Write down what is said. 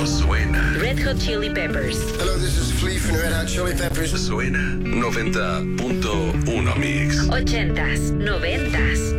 suena. Red Hot Chili Peppers. Hello, this is Flea from Red Hot Chili Peppers. Suena 90.1 Mix. 80s, 90s.